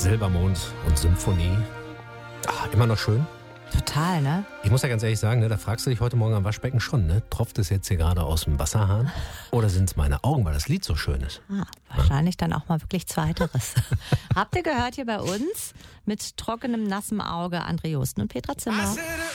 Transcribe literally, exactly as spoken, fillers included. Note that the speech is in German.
Silbermond und Symphonie. Ah, immer noch schön. Total, ne? Ich muss ja ganz ehrlich sagen, ne, da fragst du dich heute Morgen am Waschbecken schon, ne? Tropft es jetzt hier gerade aus dem Wasserhahn? Oder sind es meine Augen, weil das Lied so schön ist? Ah, wahrscheinlich ja. Dann auch mal wirklich Zweiteres. Habt ihr gehört hier bei uns mit trockenem, nassem Auge André Josten und Petra Zimmer?